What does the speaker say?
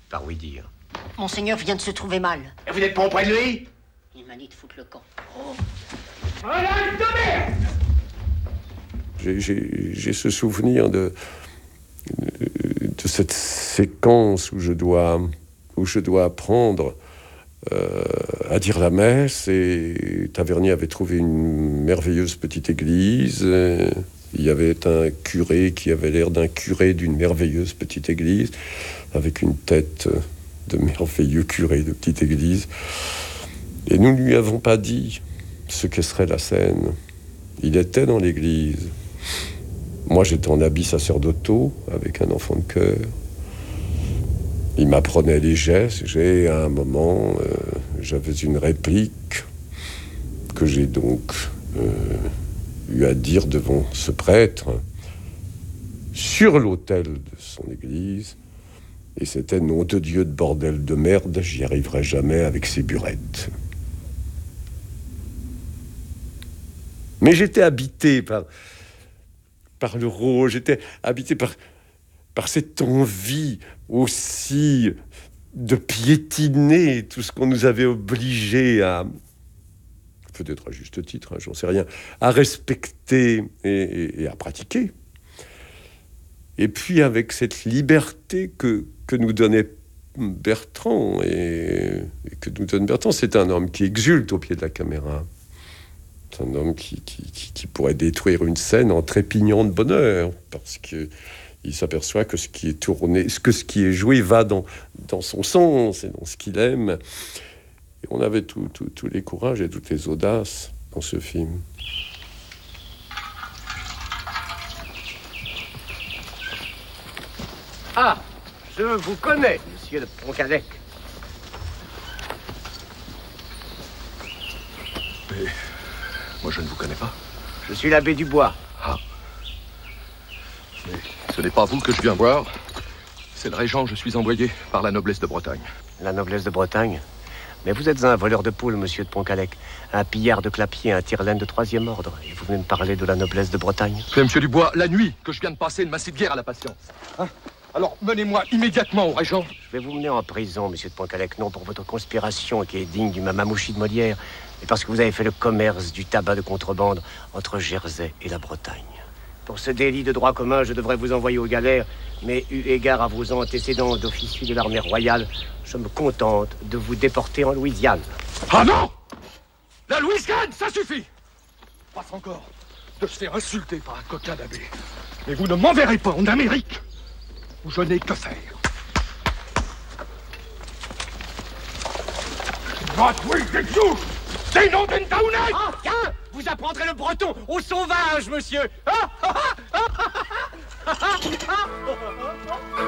par oui dire. Monseigneur vient de se trouver mal. Et vous n'êtes pas auprès de lui? Il m'a dit de foutre le camp. J'ai ce souvenir de cette séquence où je dois apprendre à dire la messe, et Tavernier avait trouvé une merveilleuse petite église. Il y avait un curé qui avait l'air d'un curé d'une merveilleuse petite église, avec une tête de merveilleux curé de petite église. Et nous ne lui avons pas dit ce que serait la scène. Il était dans l'église. Moi, j'étais en habit sacerdotaux, avec un enfant de chœur. Il m'apprenait les gestes. À un moment, j'avais une réplique que j'ai donc eu à dire devant ce prêtre sur l'autel de son église. Et c'était « Nom de Dieu de bordel de merde, j'y arriverai jamais avec ces burettes ». Mais j'étais habité par le rôle, j'étais habité par cette envie aussi de piétiner tout ce qu'on nous avait obligé à, peut-être à juste titre, j'en sais rien, à respecter et à pratiquer. Et puis avec cette liberté que nous donnait Bertrand, et que nous donne Bertrand, c'est un homme qui exulte au pied de la caméra. C'est un homme qui pourrait détruire une scène en trépignant de bonheur, parce qu'il s'aperçoit que ce qui est tourné, ce qui est joué va dans son sens et dans ce qu'il aime. Et on avait tous les courages et toutes les audaces dans ce film. Ah, je vous connais, monsieur de Poncadec. Mais moi, je ne vous connais pas. Je suis l'abbé Dubois. Ah. Mais ce n'est pas vous que je viens voir. C'est le régent, je suis envoyé par la noblesse de Bretagne. La noblesse de Bretagne? Mais vous êtes un voleur de poules, monsieur de Poncadec. Un pillard de clapier, un tire-laine de 3e ordre. Et vous venez me parler de la noblesse de Bretagne? C'est monsieur Dubois, la nuit que je viens de passer ne m'incite guère à la patience. Hein? Alors, menez-moi immédiatement au régent. Je vais vous mener en prison, monsieur de Poncadec, non pour votre conspiration qui est digne du mamamouchi de Molière, mais parce que vous avez fait le commerce du tabac de contrebande entre Jersey et la Bretagne. Pour ce délit de droit commun, je devrais vous envoyer aux galères, mais eu égard à vos antécédents d'officier de l'armée royale, je me contente de vous déporter en Louisiane. Ah non! La Louisiane, ça suffit! Passe encore de se faire insulter par un coquin d'abbé. Mais vous ne m'enverrez pas en Amérique, où je n'ai que faire. Ah, tiens! Vous apprendrez le breton aux sauvages, monsieur!